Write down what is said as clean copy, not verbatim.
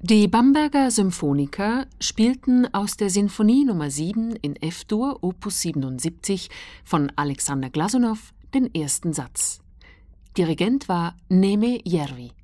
Die Bamberger Symphoniker spielten aus der Sinfonie Nr. 7 in F-Dur Opus 77 von Alexander Glasunow den ersten Satz. Dirigent war Neme Järvi.